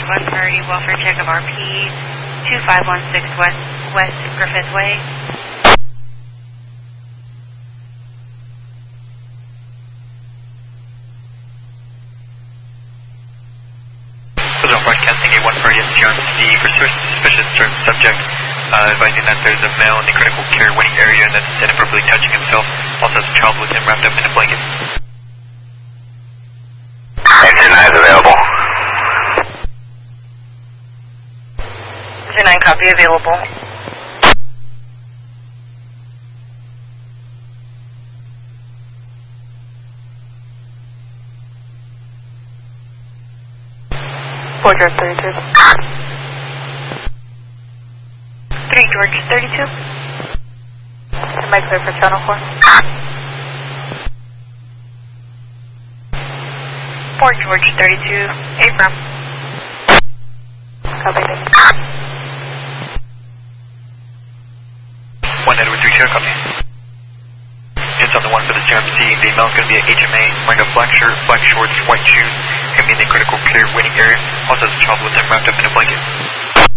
5-1 priority welfare check of RP 2516 West Griffith Way. Broadcasting a 1 priority STRMC for suspicious subject, advising that there's a male in the critical care waiting area and that's inappropriately touching himself. Also has a child with him wrapped up in a blanket. Engine 9 is available. Engine 9 copy available. Fort George 32. 3 George 32. Am I clear for channel 4? 4 George 32. Affirm. Copy, thank you. 1 Edward 3 share copy. It's on the 1 for the CRMC. The male's going to be at HMA, wearing a black shirt, black shorts, white shoes. Going to be in the critical care waiting area. Also has a child with him wrapped up in a blanket.